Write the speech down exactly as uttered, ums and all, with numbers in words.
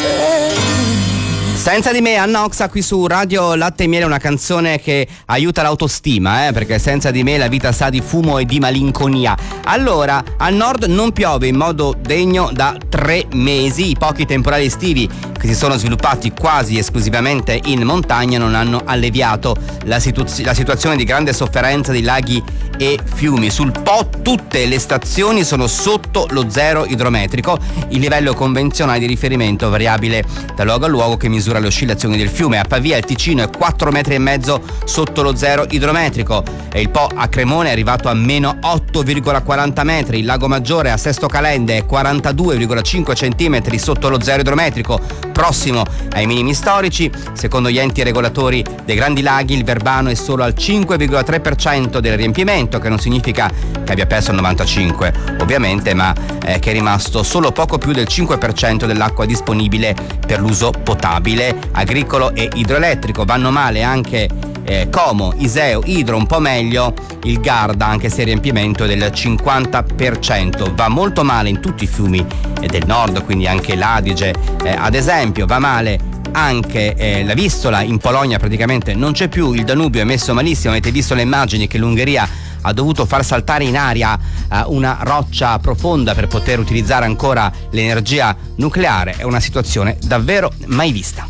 Senza di me, Anna Oxa qui su Radio Latte e Miele, una canzone che aiuta l'autostima, eh, perché senza di me la vita sa di fumo e di malinconia. Allora, al nord non piove in modo degno da tre mesi. I pochi temporali estivi che si sono sviluppati quasi esclusivamente in montagna non hanno alleviato la, situ- la situazione di grande sofferenza di laghi e fiumi. Sul Po tutte le stazioni sono sotto lo zero idrometrico, il livello convenzionale di riferimento variabile da luogo a luogo che misura le oscillazioni del fiume. A Pavia il Ticino è quattro metri e mezzo sotto lo zero idrometrico e il Po a Cremone è arrivato a meno otto virgola quaranta metri. Il Lago Maggiore a Sesto Calende è quarantadue virgola cinque centimetri sotto lo zero idrometrico, prossimo ai minimi storici. Secondo gli enti regolatori dei grandi laghi il Verbano è solo al cinque virgola tre per cento del riempimento, che non significa che abbia perso il novantacinque ovviamente, ma eh, che è rimasto solo poco più del cinque per cento dell'acqua disponibile per l'uso potabile, agricolo e idroelettrico. Vanno male anche eh, Como, Iseo, Idro, un po' meglio il Garda, anche se il riempimento è del cinquanta per cento. Va molto male in tutti i fiumi del nord, quindi anche l'Adige eh, ad esempio. Va male anche eh, la Vistola, in Polonia praticamente non c'è più, il Danubio è messo malissimo. Avete visto le immagini che l'Ungheria ha dovuto far saltare in aria eh, una roccia profonda per poter utilizzare ancora l'energia nucleare. È una situazione davvero mai vista.